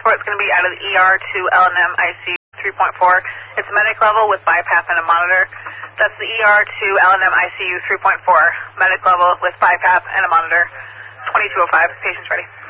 transport is going to be out of the ER to L&M ICU 3.4. It's medic level with BiPAP and a monitor. That's the ER to L&M ICU 3.4. Medic level with BiPAP and a monitor. 2205. Patient's ready.